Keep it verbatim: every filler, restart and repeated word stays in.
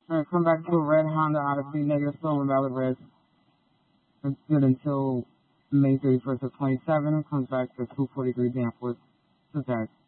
Alright, come back to a red Honda Odyssey, negative still invalid red. It's good until May thirty-first of twenty-seven. Comes back to two forty-three Danforth. Success.